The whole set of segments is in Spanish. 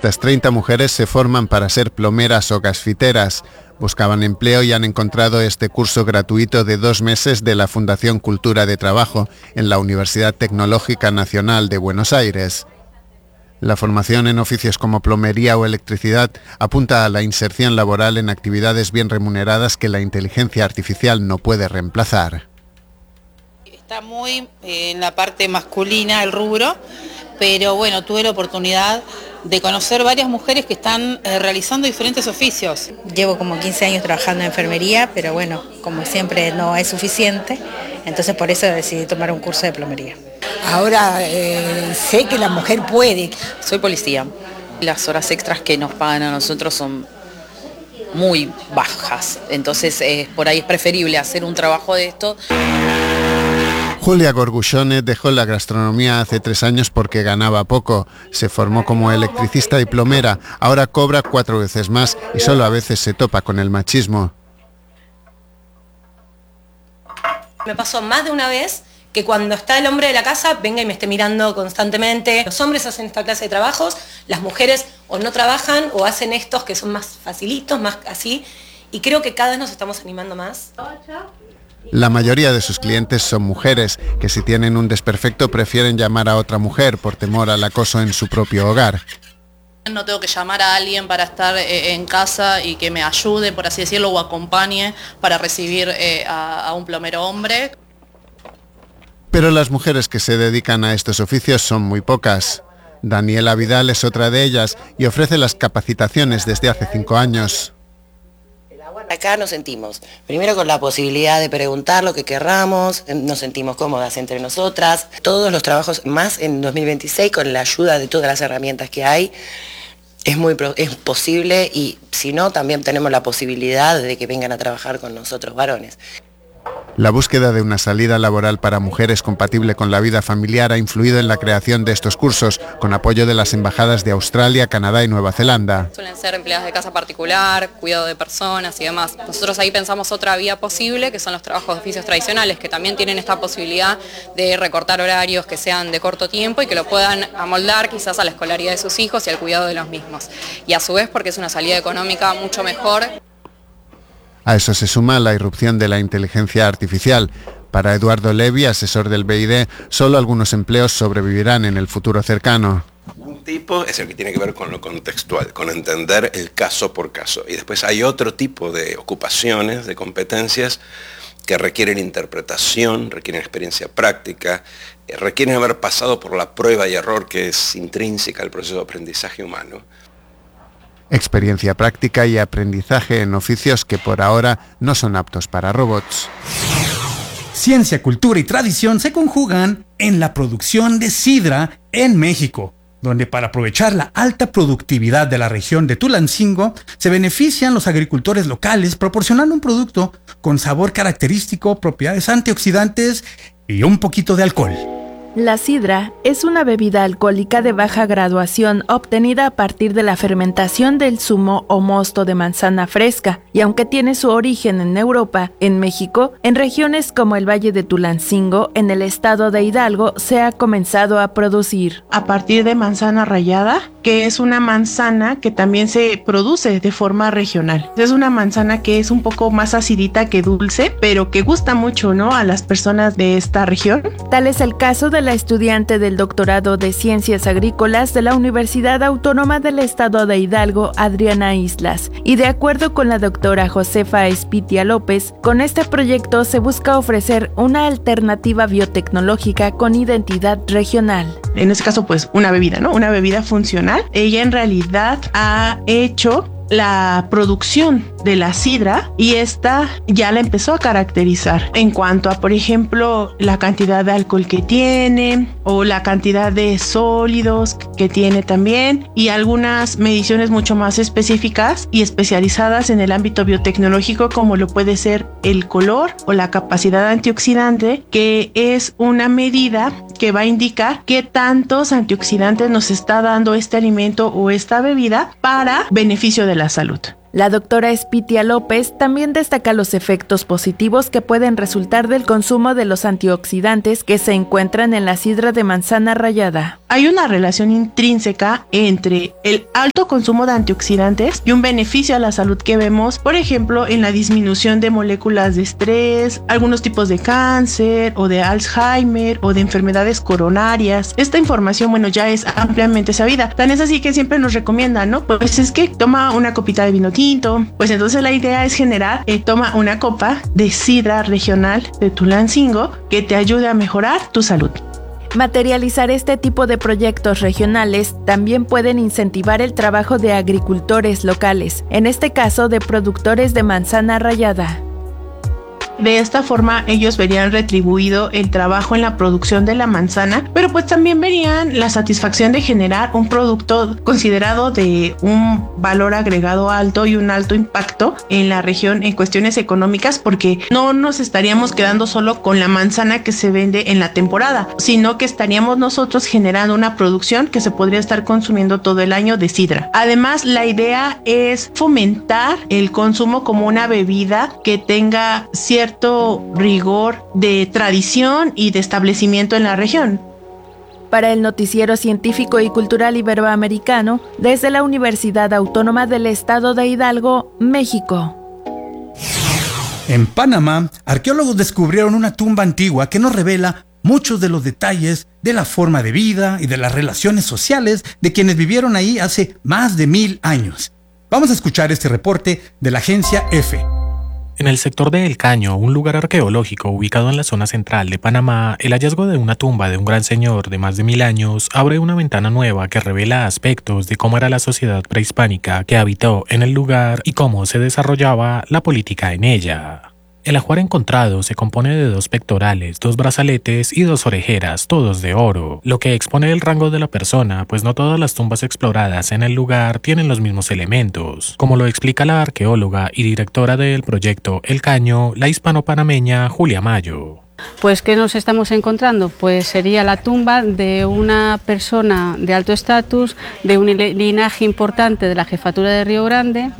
Estas 30 mujeres se forman para ser plomeras o gasfiteras. Buscaban empleo y han encontrado este curso gratuito de 2 meses de la Fundación Cultura de Trabajo en la Universidad Tecnológica Nacional de Buenos Aires. La formación en oficios como plomería o electricidad apunta a la inserción laboral en actividades bien remuneradas que la inteligencia artificial no puede reemplazar. Está muy en la parte masculina el rubro, pero bueno, tuve la oportunidad de conocer varias mujeres que están realizando diferentes oficios. Llevo como 15 años trabajando en enfermería, pero bueno, como siempre no es suficiente, entonces por eso decidí tomar un curso de plomería. Ahora sé que la mujer puede. Soy policía. Las horas extras que nos pagan a nosotros son muy bajas, entonces por ahí es preferible hacer un trabajo de esto. Julia Gorguchone dejó la gastronomía hace 3 años porque ganaba poco. Se formó como electricista y plomera. Ahora cobra 4 veces más y solo a veces se topa con el machismo. Me pasó más de una vez que cuando está el hombre de la casa venga y me esté mirando constantemente. Los hombres hacen esta clase de trabajos, las mujeres o no trabajan o hacen estos que son más facilitos, más así. Y creo que cada vez nos estamos animando más. La mayoría de sus clientes son mujeres, que si tienen un desperfecto prefieren llamar a otra mujer por temor al acoso en su propio hogar. No tengo que llamar a alguien para estar en casa y que me ayude, por así decirlo, o acompañe para recibir a un plomero hombre. Pero las mujeres que se dedican a estos oficios son muy pocas. Daniela Vidal es otra de ellas y ofrece las capacitaciones desde hace 5 años. Acá nos sentimos, primero con la posibilidad de preguntar lo que querramos, nos sentimos cómodas entre nosotras, todos los trabajos más en 2026 con la ayuda de todas las herramientas que hay, es posible y si no también tenemos la posibilidad de que vengan a trabajar con nosotros varones. La búsqueda de una salida laboral para mujeres compatible con la vida familiar ha influido en la creación de estos cursos, con apoyo de las embajadas de Australia, Canadá y Nueva Zelanda. Suelen ser empleadas de casa particular, cuidado de personas y demás. Nosotros ahí pensamos otra vía posible, que son los trabajos de oficios tradicionales, que también tienen esta posibilidad de recortar horarios que sean de corto tiempo y que lo puedan amoldar quizás a la escolaridad de sus hijos y al cuidado de los mismos. Y a su vez porque es una salida económica mucho mejor. A eso se suma la irrupción de la inteligencia artificial. Para Eduardo Levy, asesor del BID, solo algunos empleos sobrevivirán en el futuro cercano. Un tipo es el que tiene que ver con lo contextual, con entender el caso por caso. Y después hay otro tipo de ocupaciones, de competencias, que requieren interpretación, requieren experiencia práctica, requieren haber pasado por la prueba y error que es intrínseca al proceso de aprendizaje humano. Experiencia práctica y aprendizaje en oficios que por ahora no son aptos para robots. Ciencia, cultura y tradición se conjugan en la producción de sidra en México, donde para aprovechar la alta productividad de la región de Tulancingo, se benefician los agricultores locales proporcionando un producto con sabor característico, propiedades antioxidantes y un poquito de alcohol. La sidra es una bebida alcohólica de baja graduación obtenida a partir de la fermentación del zumo o mosto de manzana fresca, y aunque tiene su origen en Europa, en México, en regiones como el Valle de Tulancingo, en el estado de Hidalgo, se ha comenzado a producir. A partir de manzana rallada, que es una manzana que también se produce de forma regional. Es una manzana que es un poco más acidita que dulce, pero que gusta mucho, ¿no?, a las personas de esta región. Tal es el caso de la estudiante del doctorado de Ciencias Agrícolas de la Universidad Autónoma del Estado de Hidalgo, Adriana Islas. Y de acuerdo con la doctora Josefa Espitia López, con este proyecto se busca ofrecer una alternativa biotecnológica con identidad regional. En este caso, pues, una bebida, ¿no? Una bebida funcional. Ella en realidad ha hecho la producción de la sidra y esta ya la empezó a caracterizar en cuanto a, por ejemplo, la cantidad de alcohol que tiene o la cantidad de sólidos que tiene también, y algunas mediciones mucho más específicas y especializadas en el ámbito biotecnológico, como lo puede ser el color o la capacidad antioxidante, que es una medida que va a indicar qué tantos antioxidantes nos está dando este alimento o esta bebida para beneficio de la salud. La doctora Espitia López también destaca los efectos positivos que pueden resultar del consumo de los antioxidantes que se encuentran en la sidra de manzana rallada. Hay una relación intrínseca entre el alto consumo de antioxidantes y un beneficio a la salud que vemos, por ejemplo, en la disminución de moléculas de estrés, algunos tipos de cáncer o de Alzheimer o de enfermedades coronarias. Esta información, ya es ampliamente sabida. Tan es así que siempre nos recomiendan, ¿no? Pues es que toma una copita de vino tinto. Pues entonces la idea es generar, toma una copa de sidra regional de Tulancingo que te ayude a mejorar tu salud. Materializar este tipo de proyectos regionales también pueden incentivar el trabajo de agricultores locales, en este caso de productores de manzana rallada. De esta forma ellos verían retribuido el trabajo en la producción de la manzana, pero pues también verían la satisfacción de generar un producto considerado de un valor agregado alto y un alto impacto en la región en cuestiones económicas, porque no nos estaríamos quedando solo con la manzana que se vende en la temporada, sino que estaríamos nosotros generando una producción que se podría estar consumiendo todo el año de sidra. Además, la idea es fomentar el consumo como una bebida que tenga cierto rigor de tradición y de establecimiento en la región. Para el Noticiero Científico y Cultural Iberoamericano, desde la Universidad Autónoma del Estado de Hidalgo, México. En Panamá, arqueólogos descubrieron una tumba antigua que nos revela muchos de los detalles de la forma de vida y de las relaciones sociales de quienes vivieron ahí hace más de 1000 años. Vamos a escuchar este reporte de la agencia EFE. En el sector de El Caño, un lugar arqueológico ubicado en la zona central de Panamá, el hallazgo de una tumba de un gran señor de más de 1000 años abre una ventana nueva que revela aspectos de cómo era la sociedad prehispánica que habitó en el lugar y cómo se desarrollaba la política en ella. El ajuar encontrado se compone de 2 pectorales, 2 brazaletes y 2 orejeras, todos de oro, lo que expone el rango de la persona, pues no todas las tumbas exploradas en el lugar tienen los mismos elementos, como lo explica la arqueóloga y directora del proyecto El Caño, la hispano-panameña Julia Mayo. Pues, ¿qué nos estamos encontrando? Pues sería la tumba de una persona de alto estatus, de un linaje importante de la jefatura de Río Grande,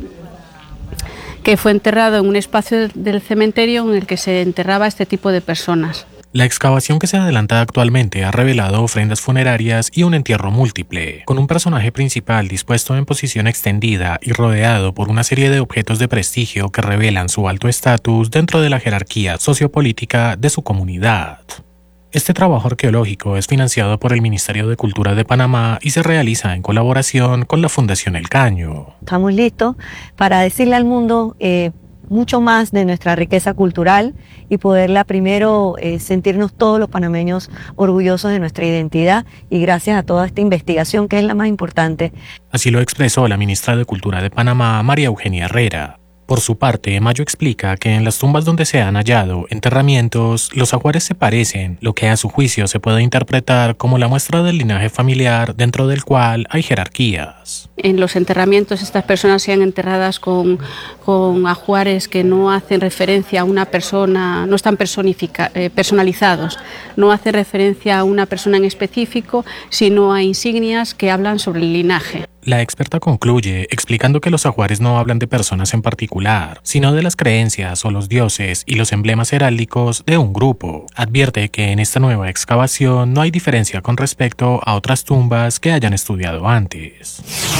que fue enterrado en un espacio del cementerio en el que se enterraba este tipo de personas. La excavación que se adelanta actualmente ha revelado ofrendas funerarias y un entierro múltiple, con un personaje principal dispuesto en posición extendida y rodeado por una serie de objetos de prestigio que revelan su alto estatus dentro de la jerarquía sociopolítica de su comunidad. Este trabajo arqueológico es financiado por el Ministerio de Cultura de Panamá y se realiza en colaboración con la Fundación El Caño. Estamos listos para decirle al mundo mucho más de nuestra riqueza cultural y poderla primero sentirnos todos los panameños orgullosos de nuestra identidad y gracias a toda esta investigación que es la más importante. Así lo expresó la ministra de Cultura de Panamá, María Eugenia Herrera. Por su parte, Mayo explica que en las tumbas donde se han hallado enterramientos, los ajuares se parecen, lo que a su juicio se puede interpretar como la muestra del linaje familiar dentro del cual hay jerarquías. En los enterramientos estas personas sean enterradas con ajuares que no hacen referencia a una persona, no están personalizados, no hace referencia a una persona en específico, sino a insignias que hablan sobre el linaje. La experta concluye explicando que los ajuares no hablan de personas en particular, sino de las creencias o los dioses y los emblemas heráldicos de un grupo. Advierte que en esta nueva excavación no hay diferencia con respecto a otras tumbas que hayan estudiado antes.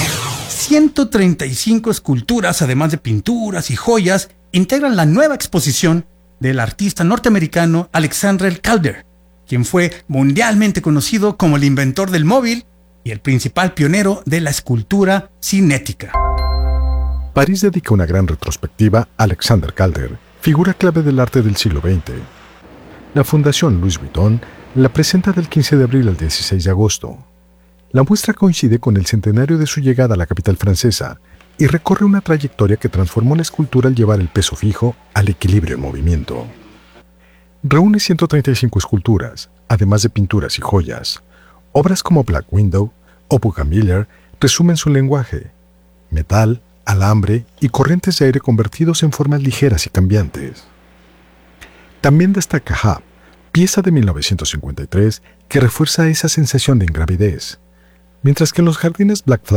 135 esculturas, además de pinturas y joyas, integran la nueva exposición del artista norteamericano Alexander Calder, quien fue mundialmente conocido como el inventor del móvil y el principal pionero de la escultura cinética. París dedica una gran retrospectiva a Alexander Calder, figura clave del arte del siglo XX. La Fundación Louis Vuitton la presenta del 15 de abril al 16 de agosto. La muestra coincide con el centenario de su llegada a la capital francesa y recorre una trayectoria que transformó la escultura al llevar el peso fijo al equilibrio en movimiento. Reúne 135 esculturas, además de pinturas y joyas. Obras como Black Window o Bougainvillea resumen su lenguaje: metal, alambre y corrientes de aire convertidos en formas ligeras y cambiantes. También destaca Hub, pieza de 1953 que refuerza esa sensación de ingravidez, mientras que en los jardines Black Flag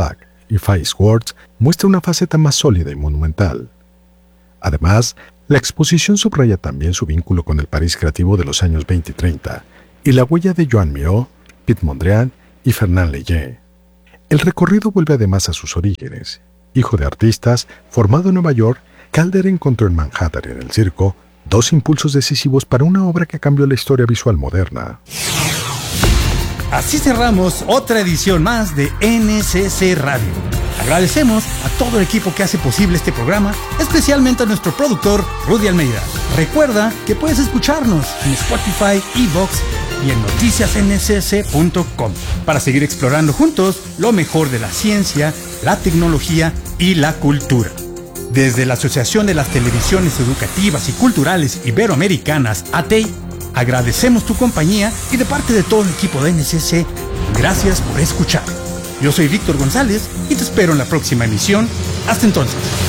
y Faiz Words muestra una faceta más sólida y monumental. Además, la exposición subraya también su vínculo con el París creativo de los años 20 y 30 y la huella de Joan Miró, Piet Mondrian y Fernand Léger. El recorrido vuelve además a sus orígenes. Hijo de artistas, formado en Nueva York, Calder encontró en Manhattan y en el circo dos impulsos decisivos para una obra que cambió la historia visual moderna. Así cerramos otra edición más de NCC Radio. Agradecemos a todo el equipo que hace posible este programa, especialmente a nuestro productor Rudy Almeida. Recuerda que puedes escucharnos en Spotify, iVoox y en noticiasncc.com para seguir explorando juntos lo mejor de la ciencia, la tecnología y la cultura. Desde la Asociación de las Televisiones Educativas y Culturales Iberoamericanas, ATEI, agradecemos tu compañía y de parte de todo el equipo de NCC, gracias por escuchar. Yo soy Víctor González y te espero en la próxima emisión. Hasta entonces.